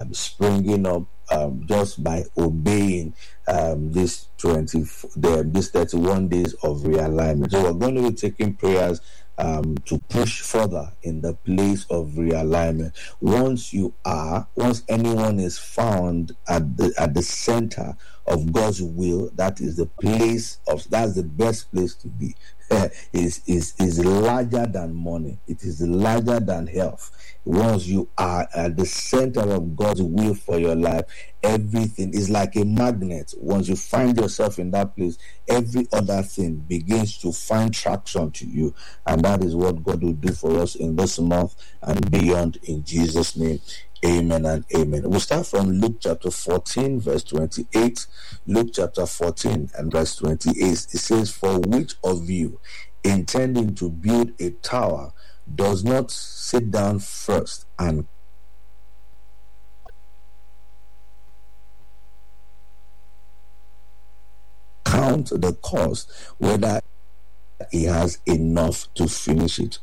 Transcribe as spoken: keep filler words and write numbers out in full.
um, springing up um, just by obeying um, this twenty the, this thirty-one days of realignment. So we're going to be taking prayers um, to push further in the place of realignment. Once you are, once anyone is found at the at the center of God's will, that is the place of that's the best place to be. is is is larger than money. It is larger than health. Once you are at the center of God's will for your life, everything is like a magnet. Once you find yourself in that place, every other thing begins to find traction to you, and that is what God will do for us in this month and beyond, in Jesus' name. Amen and amen. We'll start from Luke chapter fourteen, verse twenty-eight. Luke chapter fourteen and verse twenty-eight. It says, "For which of you, intending to build a tower, does not sit down first and count the cost, whether he has enough to finish it?"